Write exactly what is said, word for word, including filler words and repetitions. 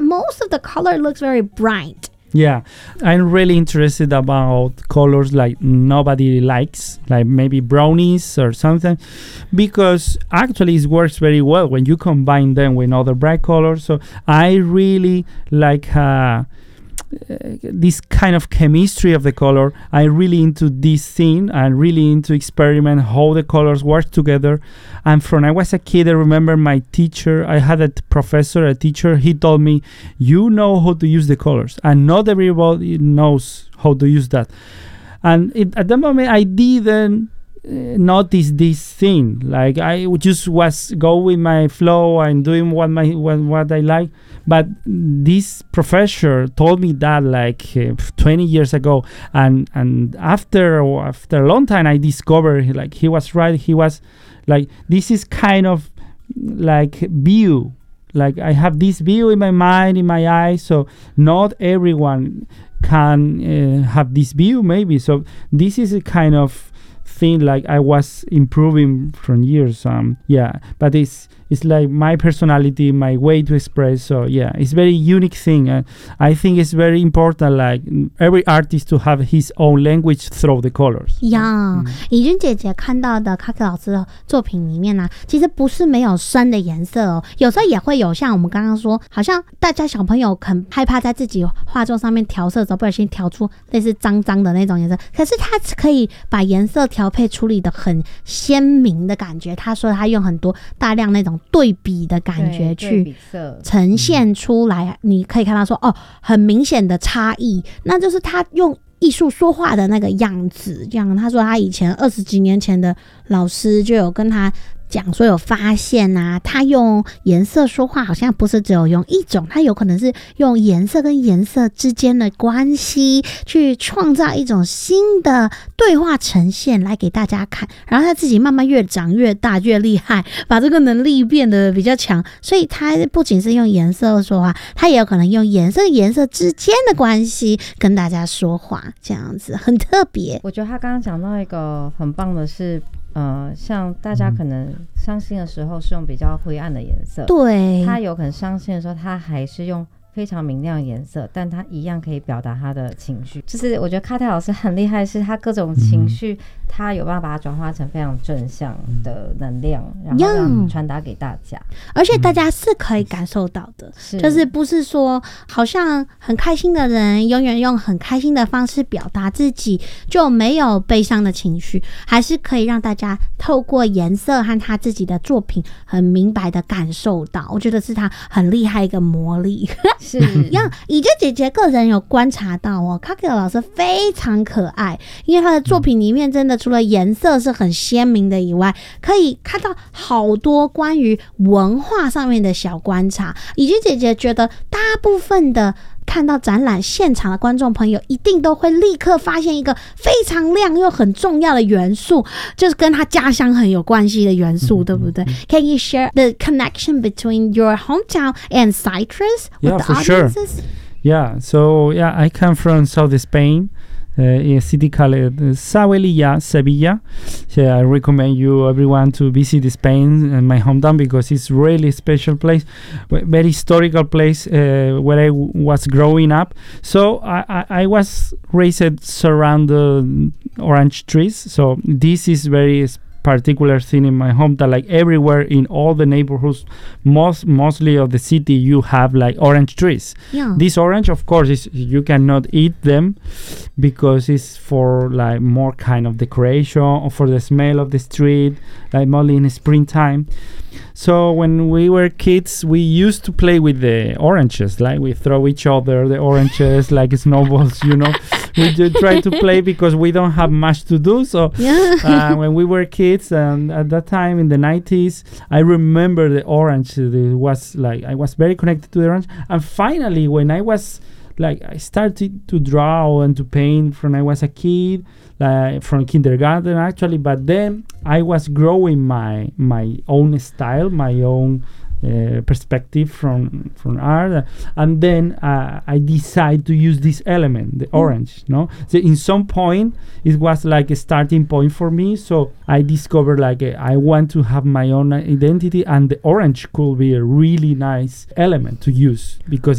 most of the color looks very bright. Yeah, I'm really interested about colors like nobody likes, like maybe brownies or something, because actually it works very well when you combine them with other bright colors. So I really like uh, Uh, this kind of chemistry of the color. I'm really into this thing. I'm really into experiment how the colors work together. And from I was a kid, I remember my teacher, I had a t- professor, a teacher, he told me, you know how to use the colors, and not everybody knows how to use that. And it, at the moment, I didn't uh, notice this thing. Like I just was go with my flow and doing what my what, what I like. But this professor told me that like uh, twenty years ago, and and after after a long time, I discovered like he was right. He was like, this is kind of like view. Like I have this view in my mind, in my eyes. So not everyone can uh, have this view, maybe. So this is a kind of thing like I was improving from years. Um, yeah, but it's. It's like my personality, my way to express. So yeah, it's very unique thing. Uh, I think it's very important, like every artist to have his own language through the colors. Yeah, 怡君姐姐看到的卡克老师的作品里面呢、啊，其实不是没有深的颜色哦，有时候也会有像我们刚刚说，好像大家小朋友很害怕在自己画作上面调色的时候，不小心调出类似脏脏的那种颜色，可是他可以把颜色调配处理的很鲜明的感觉。他说他用很多大量那种对比的感觉去呈现出来，你可以看到说哦，很明显的差异，那就是他用艺术说话的那个样子。这样，他说他以前二十几年前的老师就有跟他讲说有发现啊，他用颜色说话好像不是只有用一种，他有可能是用颜色跟颜色之间的关系去创造一种新的对话呈现来给大家看，然后他自己慢慢越长越大越厉害，把这个能力变得比较强，所以他不仅是用颜色说话，他也有可能用颜色颜色之间的关系跟大家说话，这样子很特别。 我觉得他刚刚讲到一个很棒的是呃，像大家可能伤心的时候是用比较灰暗的颜色， 对， 他有可能伤心的时候他还是用非常明亮的颜色，但他一样可以表达他的情绪。就是我觉得卡泰老师很厉害，是他各种情绪、嗯、他有办法把它转化成非常正向的能量，然后让传达给大家， 而且大家是可以感受到的、嗯、就是不是说好像很开心的人永远用很开心的方式表达自己就没有悲伤的情绪，还是可以让大家透过颜色和他自己的作品很明白的感受到。我觉得是他很厉害一个魔力。 是呀，怡君姐姐个人有观察到哦，卡克老师非常可爱，因为他的作品里面真的除了颜色是很鲜明的以外，可以看到好多关于文化上面的小观察。怡君姐姐觉得大部分的看到展览现场的观众朋友一定都会立刻发现一个非常亮又很重要的元素，就是跟他家乡很有关系的元素，对不对？ Can you share the connection between your hometown and Citrus with yeah, the for audiences? Sure. Yeah, so yeah, I come from South Spain, uh, in a city called uh, Sawelilla, Sevilla. So I recommend you everyone to visit Spain and my hometown because it's really a special place, very historical place uh, where I w- was growing up. So I, I, I was raised surrounded orange trees. So this is very special particular thing in my hometown. Like everywhere in all the neighborhoods, most mostly of the city, you have like orange trees. Yeah. This orange, of course, is you cannot eat them because it's for like more kind of decoration or for the smell of the street, like mostly in the springtime. So when we were kids, we used to play with the oranges. Like we throw each other the oranges like snowballs, you know. We do try to play because we don't have much to do. So yeah. uh, when we were kids, and at that time in the nineties, I remember the orange. It was like I was very connected to the orange. And finally, when I was like I started to draw and to paint from I was a kid, like from kindergarten actually. But then I was growing my my own style, my own uh, perspective from from art, uh, and then uh, I decided to use this element, the mm. orange. No, so in some point it was like a starting point for me. So I discovered like uh, I want to have my own identity, and the orange could be a really nice element to use because